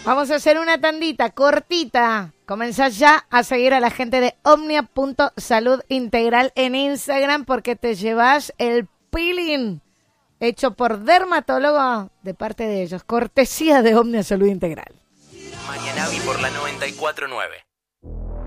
Vamos a hacer una tandita cortita. Comenzás ya a seguir a la gente de omnia.saludintegral en Instagram porque te llevas el peeling hecho por dermatólogo de parte de ellos. Cortesía de Omnia Salud Integral. Marianavi por la 94.9.